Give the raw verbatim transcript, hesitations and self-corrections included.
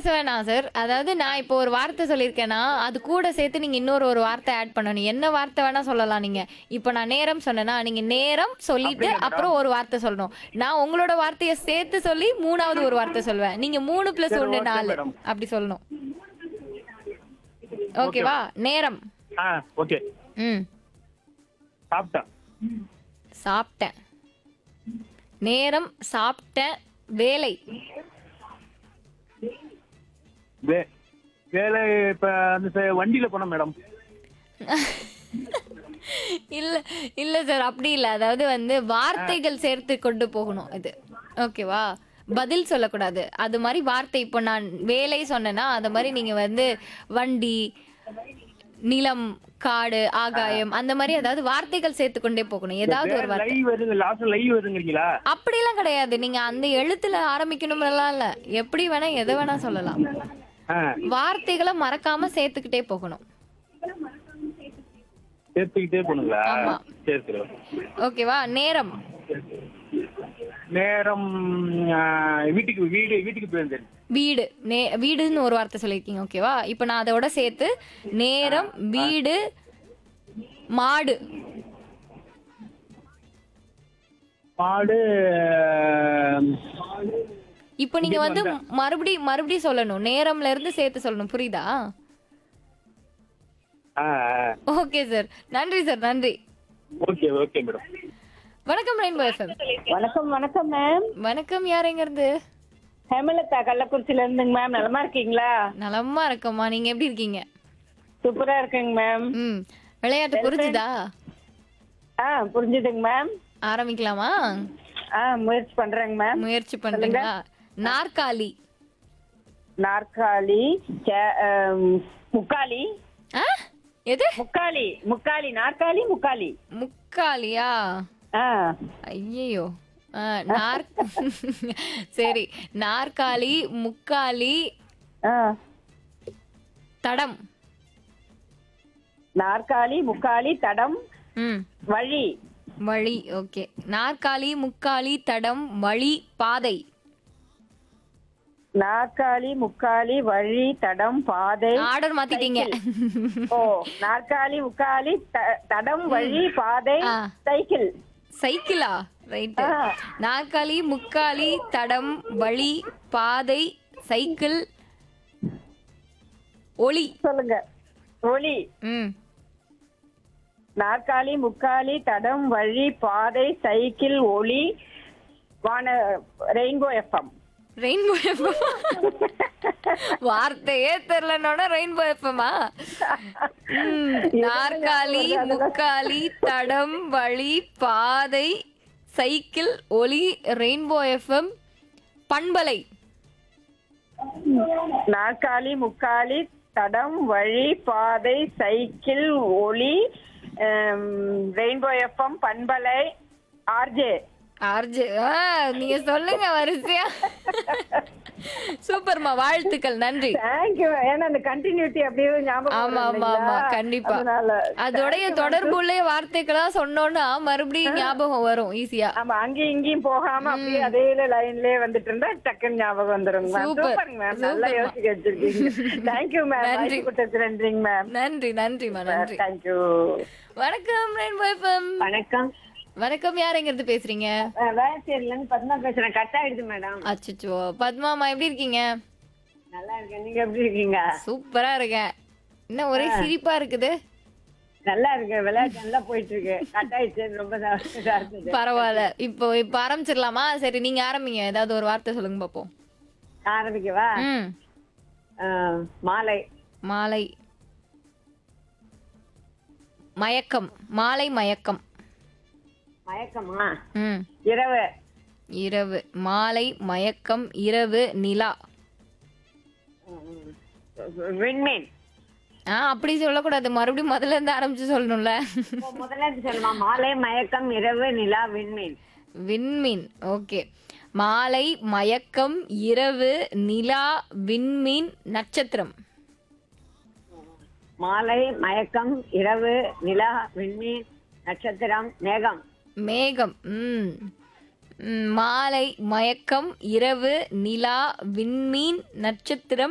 பேச வேணாம் சார். அதாவது நான் இப்போ ஒரு வார்த்தை சொல்லியிருக்கேன்னா, அது கூட சேர்த்து நீங்க இன்னொரு ஒரு வார்த்தை ஆட் பண்ணணும். என்ன வார்த்தை வேணா சொல்லலாம் நீங்க. இப்போ நான் நேரம் சொன்னேன்னா, நீங்க நேரம் சொல்லிட்டு அப்படிங்களா மேடம்? அப்புறம் ஒரு வார்த்தை சொல்லணும். நான் உங்களோட வார்த்தைய சேர்த்து சொல்லி மூணாவது ஒரு வார்த்தை சொல்லுவேன். நீங்க மூணு பிளஸ் சரி, ஒன்று ஓகே நாலு மேடம். அப்படி சொல்லணும். ஓகேவா? நேரம். ஆ ஓகே. ம். சாப்பிட்டேன். சாப்பிட்டேன். நேரம் சாப்பிட்டேன். வேலை. வே வேலை இப்ப அந்த ச- வண்டியில போனோம் மேடம். இல்ல இல்ல சார் அப்படி இல்ல. அதாவது வந்து வார்த்தைகள் சேர்த்து கொண்டு போகணும் இது. ஓகேவா? பதில் சொல்லக்கூடாது. அது மாதிரி வார்த்தை இப்போ நான் வேலை சொன்னேன்னா அது மாதிரி நீங்க வந்து வண்டி, நிலம், காடு, ஆகாயம் அந்த மாதிரி அதாவது வார்த்தைகள் சேர்த்து கொண்டே போகணும். ஏதாவது ஒரு வார்த்தை. லைவ் வருங்க, லாஸ்ட் லைவ் வருங்கிறீங்களா? அப்படிலாம் கிடையாது. நீங்க அந்த எழுத்துல ஆரம்பிக்கணும்லாம் இல்ல. எப்படி வேணா எதை வேணா சொல்லலாம். ஆ வார்த்தைகளை மறக்காம சேர்த்துக்கிட்டே போகணும். சேர்த்துக்கிட்டே போனுங்களா? ஆமா. சரி சரி ஓகே. ஓகேவா? நேரம். நேரம் ஆ, வீட்டுக்கு வீடு வீட்டுக்கு போயிருந்தேன். வீடு. நே வீடுன்னு ஒரு வார்த்தை சொல்லியிருக்கீங்க. ஓகேவா? இப்போ நான் அதோட சேர்த்து நேரம், வீடு, மாடு. மாடு. இப்போ நீங்க வந்து மறுபடி மறுபடி சொல்லணும். நேரம்ல இருந்து சேர்த்து சொல்லணும். புரியுதா? ஆ ஆ. Okay sir. நன்றி சார். நன்றி. Okay okay madam. வணக்கம் ரெயின்போ எஃப்எம். வணக்கம் வணக்கம் மேம். வணக்கம். யார் எங்க இருந்து? ஹேமலதா கள்ளக்குறிச்சியில இருந்துங்க மேம். நலமா இருக்கீங்களா? நலமா இருக்கம்மா. நீங்க எப்படி இருக்கீங்க? சூப்பரா இருக்குங்க மேம். ம். விளையாட்டு புரிஞ்சுதா? ஆ புரிஞ்சுதுங்க மேம். ஆரம்பிக்கலாமா? ஆ முயற்சி பண்றேங்க மேம். முயற்சி பண்றீங்களா? நாற்காலி. நாற்காலி, சே- ஆம், முக்காலி. ஆ? எது? முக்காலி முக்காலி நாற்காலி முக்காலி. முக்காலியா? ஆ ஐயோ. நாற் சரி. நாற்காலி, முக்காலி, ஆ தடம். நாற்காலி முக்காலி தடம் ம். வழி. வழி. ஓகே. நாற்காலி, முக்காலி, தடம், வழி, பாதை. நாற்காலி முக்காலி வழி தடம் பாதை. ஆர்டர் மாத்திட்டீங்க. ஓ நாற்காலி முக்காலி த- தடம் வழி பாதை ஆ. சைக்கிள். சைக்கிளா? ரைட். ஆ. நாற்காலி, முக்காலி, தடம், வழி, பாதை, சைக்கிள், ஒளி. சொல்லுங்க. ஒளி. ம். நாற்காலி முக்காலி தடம் வழி பாதை சைக்கிள் ஒளி வான ரெயின்போ எஃப்எம். Rainbow FM. வார்த்தையே தெரியலனோட ரெயின்போ எஃப்எம்மா? நாற்காலி, முக்காலி, தடம், வழி, பாதை, சைக்கிள், ஒளி, ரெயின்போ எஃப்எம், பண்பலை. நாற்காலி முக்காலி தடம் வழி பாதை சைக்கிள் ஒளி ரெயின்போ எஃப்எம் பண்பலை ஆர்ஜே. ஆர்ஜே. நீங்க சொல்லுங்க வரிசையா. சூப்பர்மா. வாழ்த்துக்கள். நன்றி. தேங்க்யூ. ஏன்னா அந்த கண்டினியூட்டி அப்படியே ஞாபகம் ஆமா வரும் ஆமா ஆமா இல்லைங்களா? கண்டிப்பா. அதனால அதோடைய தொடர்புள்ள வார்த்தைகளா சொன்னோம்னா மறுபடியும் ஞாபகம் வரும் ஈஸியா. ஆமா அங்கேயும் இங்கேயும் போகாம அப்படியே அதே லைன்லயே வந்துட்டு இருந்தா டக்குன்னு ஞாபகம் வந்துருங்க மேம். சூப்பர். சூப்பருங்க மேம். நல்லா சூப்பர்மா. யோசிக்க வச்சிருக்கீங்க. Thank you ma'am. நன்றி. வாய்ப்பு கொடுத்ததுக்கு நன்றிங்க மேம். நன்றி நன்றிமா. நன்றி. தேங்க்யூ. வணக்கம் ரெயின்போ எஃப்எம். வணக்கம். வணக்கம். யார் எங்க இருந்து பேசுறீங்க? வேளச்சேரியில இருந்து பத்மா பேசுறேன். கட் ஆயிடுது மேடம். அச்சச்சோ. பத்மாமா எப்படி இருக்கீங்க? நல்லா இருக்கேன். நீங்க எப்படி இருக்கீங்க? சூப்பரா இருக்கேன். என்ன ஒரே சிரிப்பா இருக்குது. நல்லா இருக்கு. விளையாட்டு நல்லா போயிட்டு இருக்கு. கட் ஆயிடுச்சு. ரொம்ப இதா இருக்குது. பரவாயில்ல. இப்போ இப்ப ஆரம்பிச்சிடலாமா? சரி நீங்க ஆரம்பிங்க. ஏதாவது ஒரு வார்த்தை சொல்லுங்க பாப்போம். ஆரம்பிக்கவா? ம். ஆ, மாலை. மாலை. மயக்கம். மாலை மயக்கம். மயக்கமா? ம். இரவு. இரவு. மாலை மயக்கம். இரவு. நிலா. விண்மீன். ஆ அப்படி சொல்லக்கூடாது. மறுபடியும் முதல்ல இருந்து ஆரம்பிச்சு சொல்லணும்ல. முதல்ல இருந்து சொல்லுமா? மாலை மயக்கம் இரவு நிலா விண்மீன். விண்மீன். ஓகே. மாலை மயக்கம் இரவு நிலா விண்மீன் நட்சத்திரம். மாலை மயக்கம் இரவு நிலா விண்மீன் நட்சத்திரம் மேகம். மேகம். ம். ம், மாலை மயக்கம் இரவு நிலா விண்மீன் நட்சத்திரம்